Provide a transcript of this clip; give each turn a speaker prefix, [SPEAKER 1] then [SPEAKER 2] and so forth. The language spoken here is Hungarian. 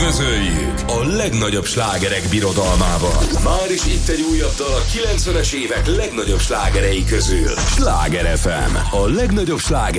[SPEAKER 1] Üdvözöljük a legnagyobb slágerek birodalmában. Már is itt egy újabb dal a 90-es évek legnagyobb slágerei közül. Sláger FM, a legnagyobb sláger